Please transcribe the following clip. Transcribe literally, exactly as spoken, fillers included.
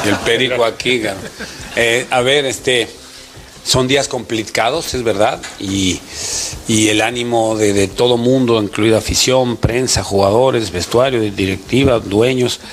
Y el perico aquí, cabrón. Eh, a ver, este, son días complicados, es verdad, y, y el ánimo de, de todo mundo, incluida afición, prensa, jugadores, vestuario, directiva, dueños,